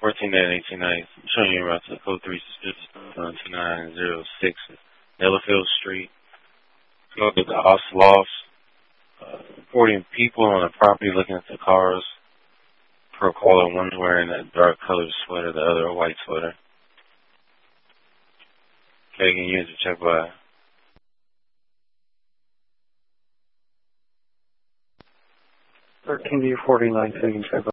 14-1890. I'm showing you around to code 32906 Delafield Street. Go to the house loft. Reporting people on the property looking at the cars. Per caller, one's wearing a dark colored sweater, the other a white sweater. Okay, you can use the check by 13B49, so you can check by.